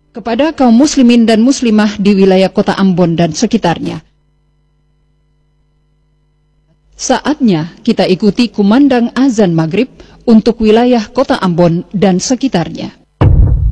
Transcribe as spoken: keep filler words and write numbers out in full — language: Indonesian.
kepada kaum muslimin dan muslimah di wilayah kota Ambon dan sekitarnya. Saatnya kita ikuti kumandang azan maghrib untuk wilayah kota Ambon dan sekitarnya.